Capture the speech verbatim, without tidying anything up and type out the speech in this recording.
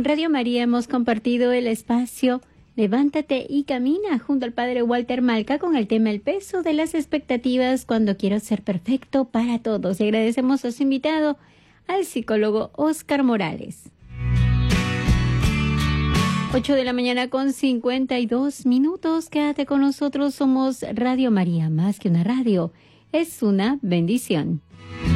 En Radio María hemos compartido el espacio Levántate y Camina junto al Padre Walter Malca con el tema El peso de las expectativas cuando quiero ser perfecto para todos. Y agradecemos a su invitado, al psicólogo Óscar Morales. ocho de la mañana con cincuenta y dos minutos. Quédate con nosotros. Somos Radio María, más que una radio. Es una bendición.